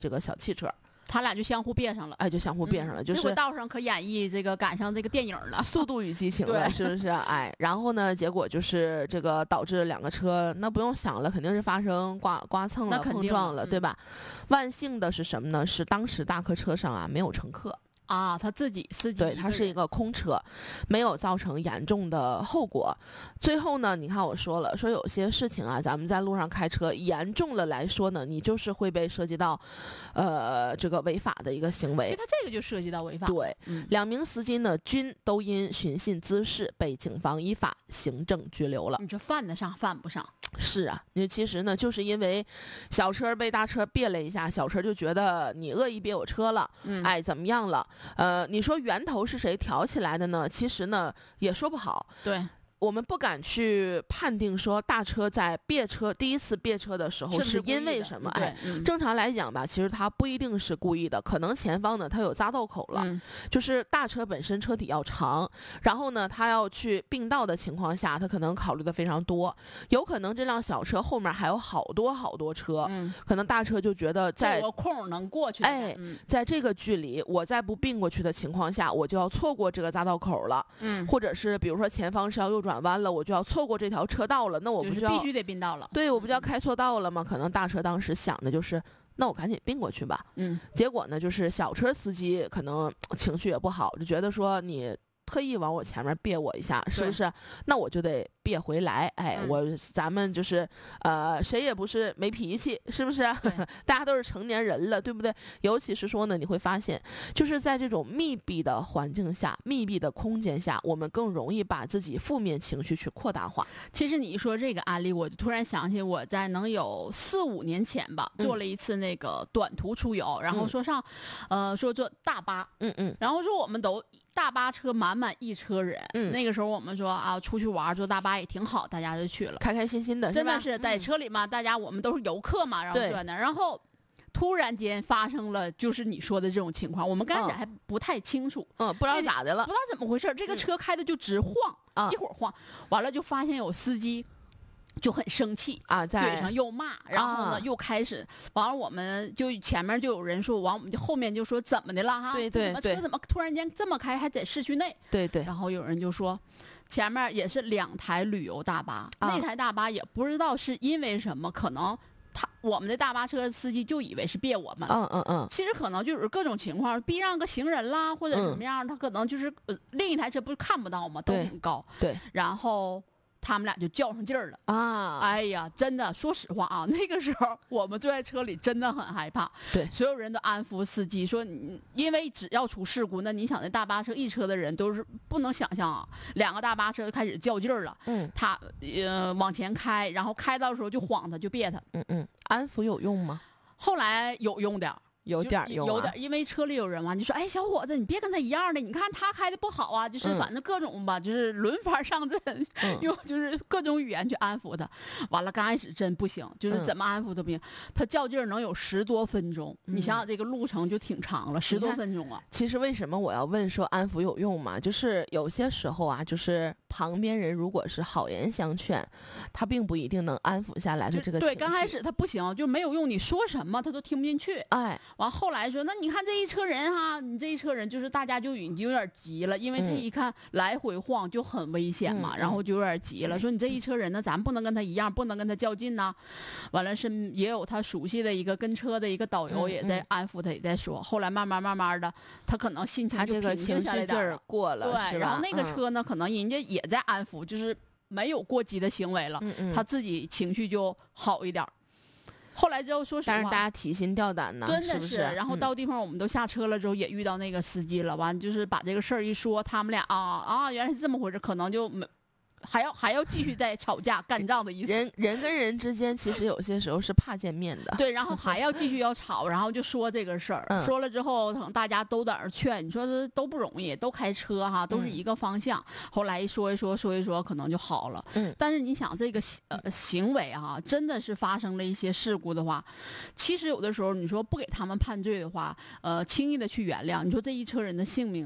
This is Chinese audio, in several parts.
这个小汽车。 他俩就相互别上了， 哎，就相互别上了，就是这回道上可演绎这个赶上这个电影了， 速度与激情了，是不是？哎，然后呢，结果就是这个导致两个车，那不用想了，肯定是发生刮蹭了、碰撞了，对吧？万幸的是什么呢？是当时大客车上啊没有乘客。 啊，他自己司机， 对，他是一个空车，没有造成严重的后果。最后呢，你看我说了，说有些事情啊，咱们在路上开车，严重了来说呢，你就是会被涉及到，这个违法的一个行为。 其实他这个就涉及到违法。 对，两名司机呢均都因寻衅滋事被警方依法行政拘留了。 你说犯得上犯不上？ 是啊，因为其实呢，就是因为小车被大车别了一下，小车就觉得你恶意别我车了，哎，怎么样了？你说源头是谁挑起来的呢？其实呢，也说不好。 对。 我们不敢去判定说大车在别车第一次别车的时候是因为什么。哎，正常来讲吧，其实他不一定是故意的，可能前方呢他有匝道口了，就是大车本身车体要长，然后呢他要去并道的情况下，他可能考虑的非常多，有可能这辆小车后面还有好多车，可能大车就觉得在有空能过去， 哎，在这个距离我再不并过去的情况下，我就要错过这个匝道口了，或者是比如说前方是要右转弯了，我就要错过这条车道了，那我不就要必须得并道了？ 对，我不就要开错道了吗？可能大车当时想的就是，那我赶紧并过去吧。结果呢，就是小车司机可能情绪也不好，就觉得说你特意往我前面别我一下，是不是？那我就得别回来。哎，咱们就是谁也不是没脾气，是不是？大家都是成年人了，对不对？尤其是说呢，你会发现，就是在这种密闭的环境下、密闭的空间下，我们更容易把自己负面情绪去扩大化。 其实你一说这个案例，我就突然想起我在能有4、5年前吧，做了一次那个短途出游，然后说上，说坐大巴，然后说我们都。大巴车满一车人，那个时候我们说啊，出去玩坐大巴也挺好，大家就去了， 开开心心的， 真的是在车里嘛，大家我们都是游客嘛，然后坐那，然后突然间发生了就是你说的这种情况，我们刚开始还不太清楚， 不知道咋的了， 不知道怎么回事，这个车开的就直晃，一会儿晃，完了就发现有司机。就很生气啊， 嘴上又骂，然后呢又开始，完了我们就前面就有人说，完我们就后面就说怎么的了哈？ 对， 车怎么突然间这么开，还在市区内？ 对， 然后有人就说，前面也是2台旅游大巴，那台大巴也不知道是因为什么，可能我们的大巴车司机就以为是别我们，其实可能就是各种情况，避让个行人啦，或者什么样，他可能就是另一台车不是看不到吗？都很高， 对， 然后。他们俩就较上劲儿了啊！ 哎呀，真的，说实话啊，那个时候我们坐在车里真的很害怕。 对， 所有人都安抚司机说，因为只要出事故，那你想那大巴车一车的人都是不能想象啊，2个大巴车就开始较劲儿了。他往前开，然后开到的时候就晃他，就别他。 安抚有用吗？ 后来有用点。 有点用， 有点，因为车里有人嘛，你说，哎，小伙子，你别跟他一样的，你看他开的不好啊，就是反正各种吧，就是轮番上阵，用就是各种语言去安抚他。完了，刚开始真不行，就是怎么安抚都不行，他较劲儿能有10多分钟，你想想这个路程就挺长了，10多分钟啊。 其实为什么我要问说安抚有用嘛？就是有些时候啊，就是旁边人如果是好言相劝，他并不一定能安抚下来的这个情绪。 对，刚开始他不行，就没有用，你说什么他都听不进去。 哎。 完后来说，那你看这一车人哈，你这一车人就是大家就已经有点急了，因为他一看来回晃就很危险嘛，然后就有点急了，说你这一车人呢，咱不能跟他一样，不能跟他较劲呐。完了也有他熟悉的一个跟车的一个导游也在安抚他，也在说。后来慢慢的，他可能心情他这个情绪劲儿过了， 对，然后那个车呢，可能人家也在安抚，就是没有过激的行为了，他自己情绪就好一点。后来之后，说实话， 但是大家提心吊胆呢， 真的是。 然后到地方，我们都下车了之后，也遇到那个司机了。完，就是把这个事儿一说，他们俩原来是这么回事，可能就没。还要继续再吵架干仗的意思。 人跟人之间其实有些时候是怕见面的。 对，然后还要继续要吵，然后就说这个事儿。说了之后，可能大家都在那儿劝，你说这都不容易，都开车哈，都是一个方向。后来说一说，可能就好了。但是你想这个行为啊，真的是发生了一些事故的话，其实有的时候你说不给他们判罪的话，轻易的去原谅，你说这一车人的性命呢？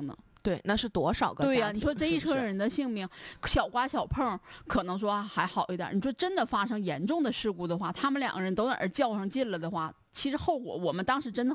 对，那是多少个家庭？ 对呀，你说这一车是不是人的性命，小刮小碰可能说还好一点，你说真的发生严重的事故的话，他们2个人都在那儿较上劲了的话，其实后果我们当时真的